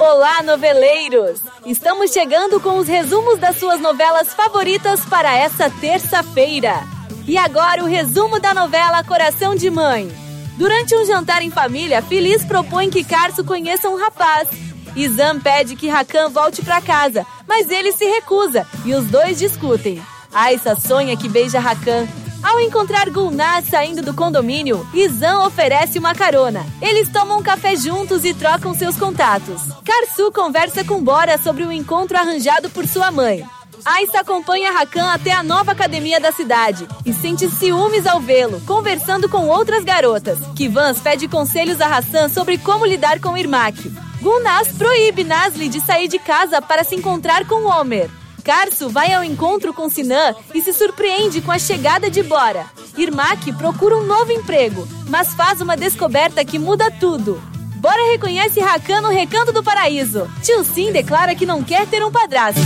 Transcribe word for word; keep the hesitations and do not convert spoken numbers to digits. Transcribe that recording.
Olá, noveleiros! Estamos chegando com os resumos das suas novelas favoritas para essa terça-feira. E agora o resumo da novela Coração de Mãe. Durante um jantar em família, Feliz propõe que Carso conheça um rapaz. Izan pede que Hakan volte para casa, mas ele se recusa e os dois discutem. Aissa sonha que beija Hakan. Ao encontrar Gulnaz saindo do condomínio, Izan oferece uma carona. Eles tomam um café juntos e trocam seus contatos. Karsu conversa com Bora sobre o encontro arranjado por sua mãe. Aissa acompanha Hakan até a nova academia da cidade e sente ciúmes ao vê-lo, conversando com outras garotas. Kivans pede conselhos a Hassan sobre como lidar com Irmak. Gulnaz proíbe Nazli de sair de casa para se encontrar com Omer. Karsu vai ao encontro com Sinan e se surpreende com a chegada de Bora. Irmak procura um novo emprego, mas faz uma descoberta que muda tudo. Bora reconhece Hakan no Recanto do Paraíso. Tio Sim declara que não quer ter um padrasto.